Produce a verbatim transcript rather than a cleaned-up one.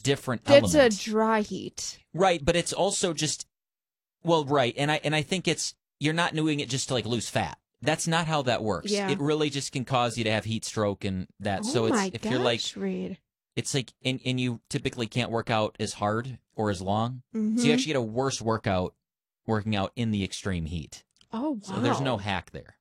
different That's element. a dry heat. Right, but it's also just, well, right, and I and I think it's, you're not doing it just to, like, lose fat. That's not how that works. Yeah. It really just can cause you to have heat stroke and that. Oh so it's my if gosh, you're like, Reed. it's like, and, and you typically can't work out as hard or as long. Mm-hmm. So you actually get a worse workout working out in the extreme heat. Oh, wow. So there's no hack there.